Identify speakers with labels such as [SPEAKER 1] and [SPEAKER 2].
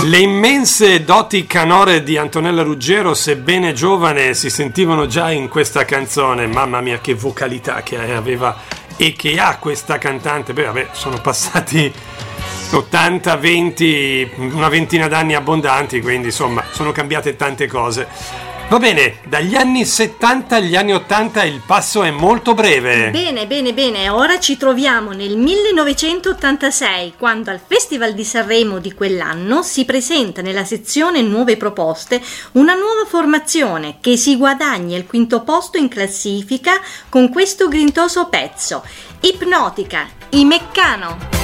[SPEAKER 1] Le immense doti canore di Antonella Ruggiero, sebbene giovane, si sentivano già in questa canzone. Mamma mia, che vocalità che aveva e che ha questa cantante. Beh, vabbè, sono passati 80, 20, una ventina d'anni abbondanti, quindi insomma sono cambiate tante cose. Va bene, dagli anni 70 agli anni 80 il passo è molto breve.
[SPEAKER 2] Bene, ora ci troviamo nel 1986, quando al Festival di Sanremo di quell'anno si presenta nella sezione Nuove Proposte una nuova formazione che si guadagna il quinto posto in classifica con questo grintoso pezzo, Ipnotica, i Meccano.